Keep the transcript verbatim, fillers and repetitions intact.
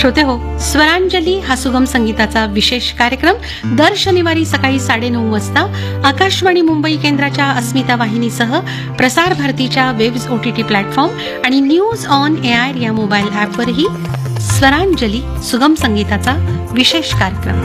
श्रोते हो, स्वरांजली हा सुगम संगीताचा विशेष कार्यक्रम दर शनिवारी सकाळी साडेनऊ वाजता आकाशवाणी मुंबई केंद्राच्या अस्मिता वाहिनीसह प्रसार भारतीच्या वेब्स ओटीटी प्लॅटफॉर्म आणि न्यूज ऑन एआयर या मोबाईल ऍपवरही स्वरांजली सुगम संगीताचा विशेष कार्यक्रम.